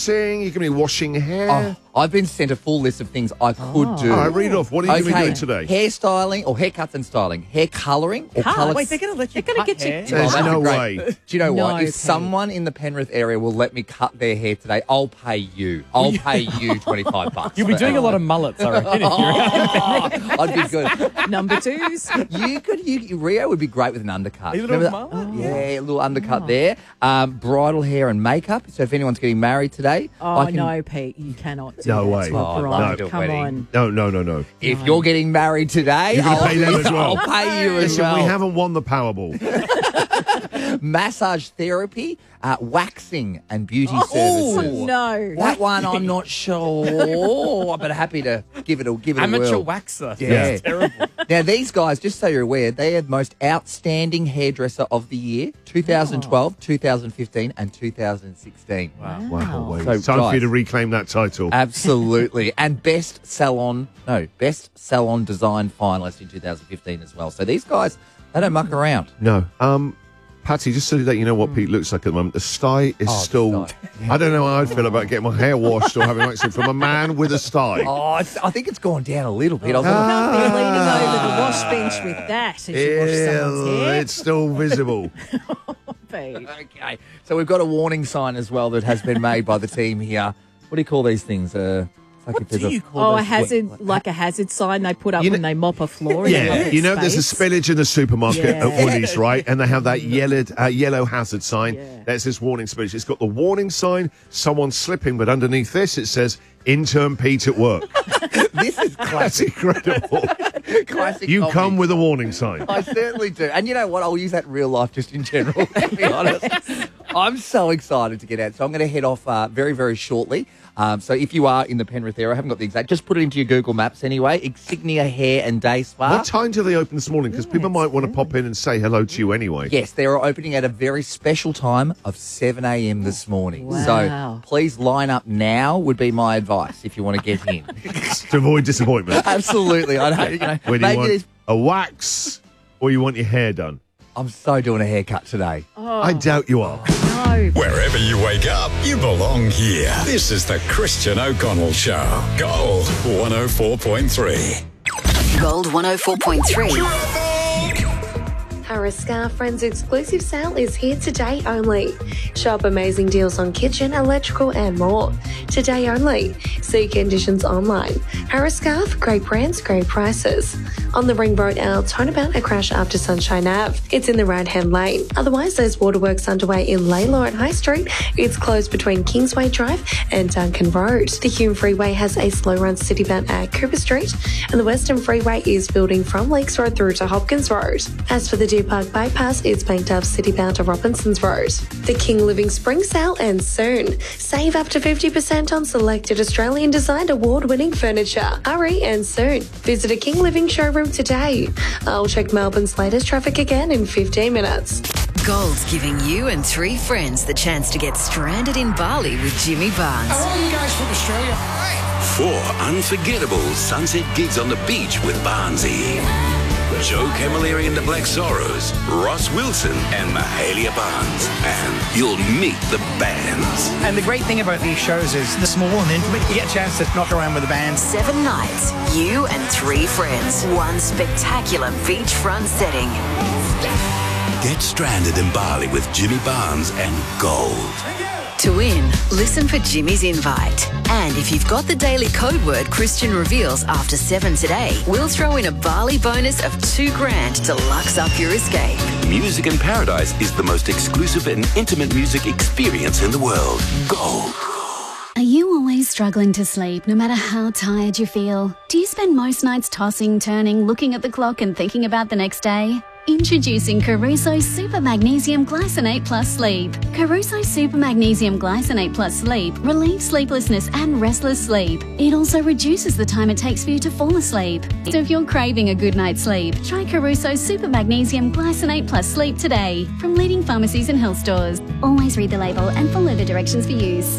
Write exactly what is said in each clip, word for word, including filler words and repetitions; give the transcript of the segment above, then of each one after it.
waxing? You're going to be washing hair? Oh, I've been sent a full list of things I could Oh. do. All right, read off. What are you okay. going to be doing today? Hairstyling or haircuts and styling. Hair colouring or Cut? colour... Wait, they're going to let you They're gonna cut get you- hair? There's that'd no be great. way. Do you know No, what? If Pete. someone in the Penrith area will let me cut their hair today, I'll pay you. I'll pay you twenty-five bucks. You'll be doing a lot of mullets, I reckon. If you're Oh, I'd be good. Number twos. You could, you, Rio would be great with an undercut. A little Remember that? mullet? Yeah, a little undercut there. Um, bridal hair and makeup. So if anyone's getting married today, Oh, I can, no, Pete, you cannot do No that way. to a Oh, bride. I'd love to do a Come wedding. on. No, no, no, no. if you're getting married today, You're gonna I'll, pay them as well. I'll pay you as Listen, well. we haven't won the Powerball. Massage therapy, uh, waxing and beauty Oh, services. no. That one I'm not sure, but happy to give it a give it a amateur whirl. waxer. Yeah. That's terrible. Now these guys, just so you're aware, they are the most outstanding hairdresser of the year: twenty twelve, twenty fifteen, and two thousand sixteen. Wow. Wow, wait. So, Time for you guys- to reclaim that title. Absolutely, and best salon, no, best salon design finalist in two thousand fifteen as well. So these guys, they don't muck around. No. Um, Patsy, just so that you know what Pete looks like at the moment, the sty is Oh, the still... sty. I don't know how I'd feel about getting my hair washed or having waxing from a man with a sty. Oh, it's, I think it's gone down a little bit. I was Can't be leaning over the Ah. wash bench with that as you wash someone's Ew, hair. it's still visible. Pete. Okay, so we've got a warning sign as well that has been made by the team here. What do you call these things? Uh, it's like What if there's do a- you call Oh, a those? hazard, like a hazard sign they put up You when know- they mop a floor. in a Yeah, public you know, there's a space. spillage in the supermarket Yeah. at Woolies, right? And they have that yellow, uh, yellow hazard sign. Yeah. There's this warning spillage. It's got the warning sign, someone's slipping, but underneath this it says, intern Pete at work. This is That's classic. incredible. classic You comedy. come with a warning sign. I certainly do. And you know what? I'll use that in real life just in general, to be honest. I'm so excited to get out. So I'm going to head off uh, very, very shortly. Um, so if you are in the Penrith area, I haven't got the exact, just put it into your Google Maps anyway. Insignia Hair and Day Spa. What time do they open this morning? Because people might want to pop in and say hello to you anyway. Yes, they're opening at a very special time of seven a.m. this morning. Wow. So please line up now would be my advice if you want to get in. To avoid disappointment. Absolutely. I know, you know, Whether you maybe want there's- a wax or you want your hair done. I'm so doing a haircut today. I doubt you are. No. Wherever you wake up, you belong here. This is the Christian O'Connell Show. Gold one oh four point three. Gold one oh four point three. Harris Scarf Friends exclusive sale is here today only. Shop amazing deals on kitchen, electrical and more. Today only. See conditions online. Harris Scarf, great brands, great prices. On the Ring Road L, turnabout a crash after Sunshine Ave. It's in the right-hand lane. Otherwise, there's waterworks underway in Laylaw at High Street. It's closed between Kingsway Drive and Duncan Road. The Hume Freeway has a slow run citybound at Cooper Street, and the Western Freeway is building from Lakes Road through to Hopkins Road. As for the Deer Park Bypass, it's banked up citybound to Robinsons Road. The King Living Spring Sale ends soon. Save up to fifty percent on selected Australian designed award-winning furniture. Hurry and soon. Visit a King Living showroom today. I'll check Melbourne's latest traffic again in fifteen minutes. Gold's giving you and three friends the chance to get stranded in Bali with Jimmy Barnes. All you guys from Australia. Four unforgettable sunset gigs on the beach with Barnsey. Joe Camilleri and the Black Sorrows, Ross Wilson and Mahalia Barnes. And you'll meet the bands. And the great thing about these shows is they're small and intimate. You get a chance to knock around with the band. Seven nights, you and three friends. One spectacular beachfront setting. Get stranded in Bali with Jimmy Barnes and Gold. To win, listen for Jimmy's invite. And if you've got the daily code word Christian reveals after seven today, we'll throw in a Bali bonus of two grand to lux up your escape. Music in Paradise is the most exclusive and intimate music experience in the world. Gold. Are you always struggling to sleep no matter how tired you feel? Do you spend most nights tossing, turning, looking at the clock and thinking about the next day? Introducing Caruso Super Magnesium Glycinate Plus Sleep. Caruso Super Magnesium Glycinate Plus Sleep relieves sleeplessness and restless sleep. It also reduces the time it takes for you to fall asleep. So if you're craving a good night's sleep, try Caruso Super Magnesium Glycinate Plus Sleep today from leading pharmacies and health stores. Always read the label and follow the directions for use.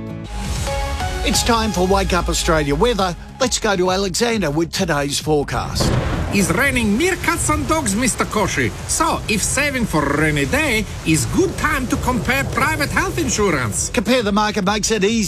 It's time for Wake Up Australia weather. Let's go to Alexander with today's forecast. It's raining meerkats and dogs, Mister Koshi. So, if saving for a rainy day is good time to compare private health insurance. Compare the market makes it easy.